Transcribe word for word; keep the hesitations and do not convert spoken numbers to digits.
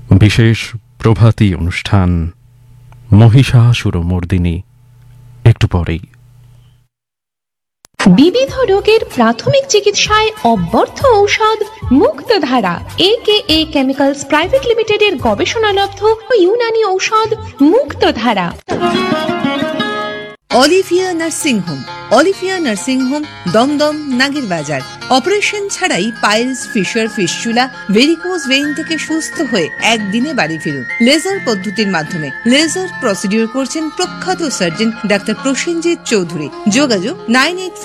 বিশেষ প্রভাতী অনুষ্ঠান মহিষাসুরমর্দিনী একটু পরেই। বিবিধ রোগের প্রাথমিক চিকিৎসায় অব্যর্থ ঔষধ মুক্তধারা। এ কে এ কেমিক্যালস প্রাইভেট লিমিটেডের গবেষণালব্ধ ইউনানি ঔষধ মুক্তধারা। Olivia nursing home. Olivia nursing home Dumdum নাগের বাজার। অপারেশন ছাড়াই piles, fisher, fistula, varicose vein থেকে সুস্থ হয়ে একদিনে বাড়ি ফিরুন লেজার পদ্ধতির মাধ্যমে। লেজার প্রসিডিউর করছেন প্রখ্যাত সার্জন ডাক্তার প্রসেনজিৎ চৌধুরী। যোগাযোগ নাইন এইট